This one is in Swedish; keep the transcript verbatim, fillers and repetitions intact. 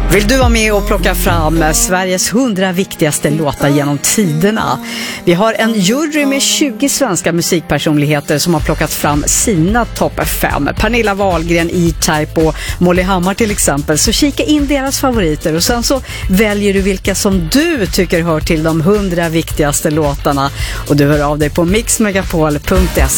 Vill du vara med och plocka fram Sveriges hundra viktigaste låtar genom tiderna? Vi har en jury med tjugo svenska musikpersonligheter som har plockat fram sina topp fem. Pernilla Wahlgren, E-Type och Molly Hammar till exempel. Så kika in deras favoriter och sen så väljer du vilka som du tycker hör till de hundra viktigaste låtarna. Och du hör av dig på mix megapol punkt se.